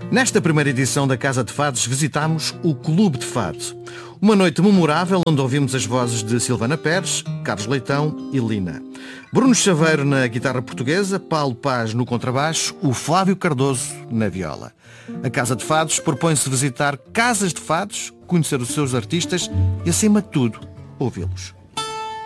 Nesta primeira edição da Casa de Fados visitámos o Clube de Fado. Uma noite memorável onde ouvimos as vozes de Silvana Pérez, Carlos Leitão e Lina. Bruno Chaveiro na guitarra portuguesa, Paulo Paz no contrabaixo, o Flávio Cardoso na viola. A Casa de Fados propõe-se visitar casas de fados, conhecer os seus artistas e, acima de tudo, ouvi-los.